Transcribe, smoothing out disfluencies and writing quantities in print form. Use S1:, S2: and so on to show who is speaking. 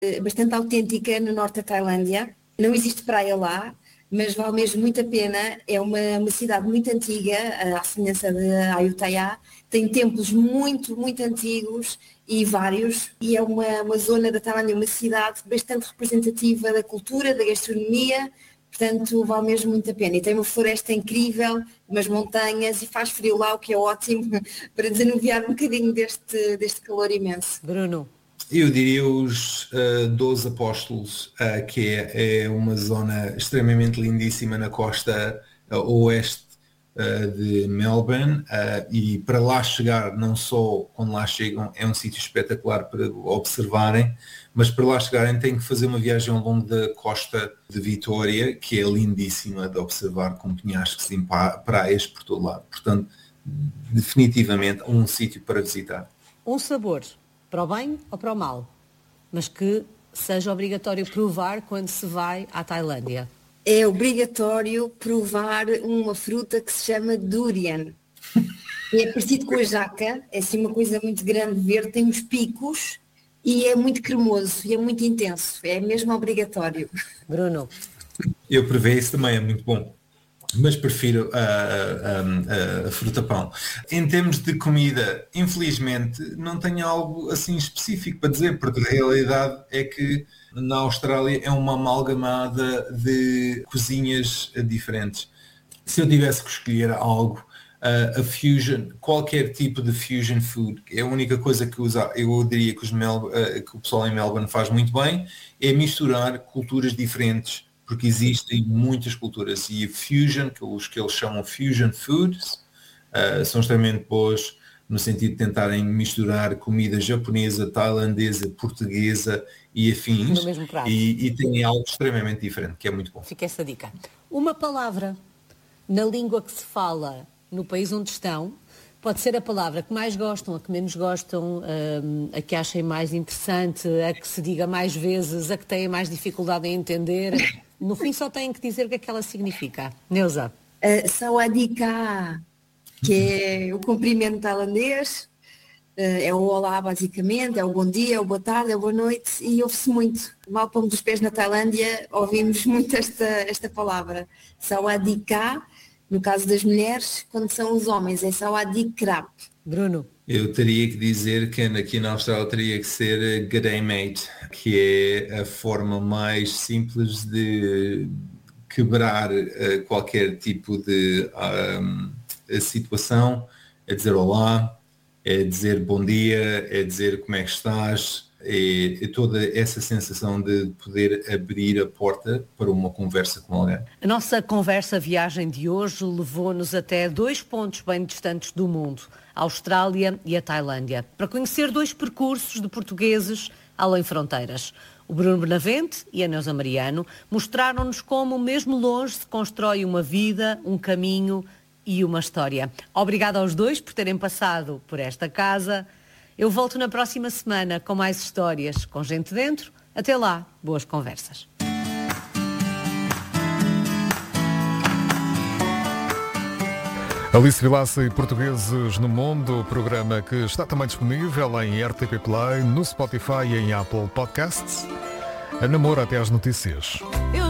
S1: bastante autêntica no norte da Tailândia. Não existe praia lá, mas vale mesmo muito a pena. É uma cidade muito antiga, à semelhança de Ayutthaya. Tem templos muito, muito antigos e vários. E é uma zona da Tailândia, uma cidade bastante representativa da cultura, da gastronomia. Portanto, vale mesmo muito a pena. E tem uma floresta incrível, umas montanhas e faz frio lá, o que é ótimo para desanuviar um bocadinho deste calor imenso.
S2: Bruno.
S3: Eu diria os 12 Apóstolos, que é uma zona extremamente lindíssima na costa oeste de Melbourne, e para lá chegar, não só quando lá chegam, é um sítio espetacular para observarem, mas para lá chegarem têm que fazer uma viagem ao longo da costa de Vitória, que é lindíssima de observar, com penhascos e praias por todo lado. Portanto, definitivamente um sítio para visitar.
S2: Um sabor, para o bem ou para o mal, mas que seja obrigatório provar quando se vai à Tailândia.
S1: É obrigatório provar uma fruta que se chama durian. É parecido com a jaca, é assim uma coisa muito grande, verde, tem uns picos e é muito cremoso e é muito intenso. É mesmo obrigatório.
S2: Bruno.
S3: Eu provei isso também, é muito bom. Mas prefiro a fruta-pão. Em termos de comida, infelizmente, não tenho algo assim específico para dizer, porque a realidade é que na Austrália é uma amalgamada de cozinhas diferentes. Se eu tivesse que escolher algo, a fusion, qualquer tipo de fusion food, é a única coisa que eu diria que o pessoal em Melbourne faz muito bem, é misturar culturas diferentes, porque existem muitas culturas, e a fusion, os que eles chamam fusion foods, são extremamente boas no sentido de tentarem misturar comida japonesa, tailandesa, portuguesa e afins,
S2: no mesmo prato.
S3: E têm algo extremamente diferente, que é muito bom.
S2: Fica essa dica. Uma palavra na língua que se fala no país onde estão, pode ser a palavra que mais gostam, a que menos gostam, a que achem mais interessante, a que se diga mais vezes, a que têm mais dificuldade em entender. No fim só têm que dizer o que é que ela significa. Neuza.
S1: Sawadee-ka, que é o cumprimento tailandês, é o olá basicamente, é o bom dia, é o boa tarde, é o boa noite, e ouve-se muito. Mal pomos os pés na Tailândia, ouvimos muito esta palavra. Sawadee-ka, no caso das mulheres, quando são os homens, é Sawadee krap.
S2: Bruno.
S3: Eu teria que dizer que aqui na Austrália teria que ser G'day mate, que é a forma mais simples de quebrar qualquer tipo de situação, é dizer olá, é dizer bom dia, é dizer como é que estás, é toda essa sensação de poder abrir a porta para uma conversa com alguém.
S2: A nossa conversa-viagem de hoje levou-nos até 2 pontos bem distantes do mundo, a Austrália e a Tailândia, para conhecer 2 percursos de portugueses além fronteiras. O Bruno Benavente e a Neuza Mariano mostraram-nos como, mesmo longe, se constrói uma vida, um caminho e uma história. Obrigada aos 2 por terem passado por esta casa. Eu volto na próxima semana com mais histórias, com gente dentro. Até lá, boas conversas.
S4: Alice Vilaça e Portugueses no Mundo, o programa que está também disponível em RTP Play, no Spotify e em Apple Podcasts. A Namoro até às notícias.